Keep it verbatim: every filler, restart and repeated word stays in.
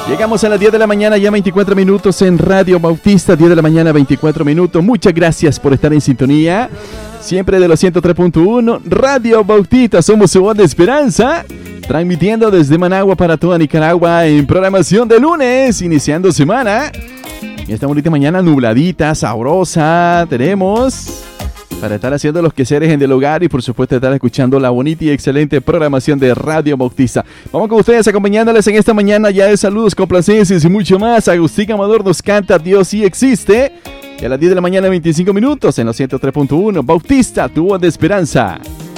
Llegamos a las diez de la mañana, ya veinticuatro minutos en Radio Bautista, diez de la mañana, veinticuatro minutos. Muchas gracias por estar en sintonía. Siempre de los ciento tres punto uno, Radio Bautista, somos su voz de esperanza. Transmitiendo desde Managua para toda Nicaragua en programación de lunes, iniciando semana. Y esta bonita mañana nubladita, sabrosa, tenemos para estar haciendo los quehaceres en el hogar y por supuesto estar escuchando la bonita y excelente programación de Radio Bautista. Vamos con ustedes acompañándoles en esta mañana ya de saludos, complacencias y mucho más. Agustín Amador nos canta Dios sí existe. Y a las diez de la mañana veinticinco minutos en los ciento tres punto uno, Bautista, tu voz de esperanza.